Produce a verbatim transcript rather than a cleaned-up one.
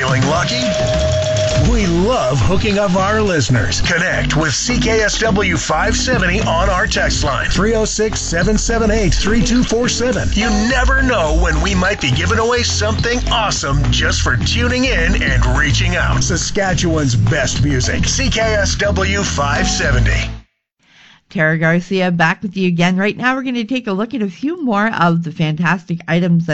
Feeling lucky? We love hooking up our listeners. Connect with C K S W five seventy on our text line, three oh six, seven seven eight, three two four seven. You never know when we might be giving away something awesome just for tuning in and reaching out. Saskatchewan's best music, C K S W five seventy. Tara Garcia back with you again. Right now we're going to take a look at a few more of the fantastic items that